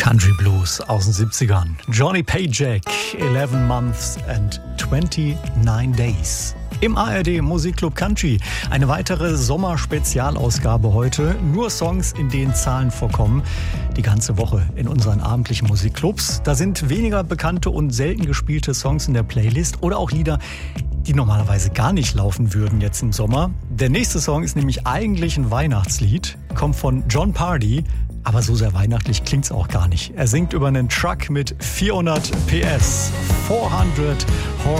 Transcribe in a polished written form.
Country Blues aus den 70ern. Johnny Paycheck, 11 Months and 29 Days. Im ARD Musikclub Country. Eine weitere Sommerspezialausgabe heute. Nur Songs, in denen Zahlen vorkommen. Die ganze Woche in unseren abendlichen Musikclubs. Da sind weniger bekannte und selten gespielte Songs in der Playlist oder auch Lieder, die normalerweise gar nicht laufen würden jetzt im Sommer. Der nächste Song ist nämlich eigentlich ein Weihnachtslied. Kommt von Jon Pardi. Aber so sehr weihnachtlich klingt's auch gar nicht. Er singt über einen Truck mit 400 PS. 400 Horse.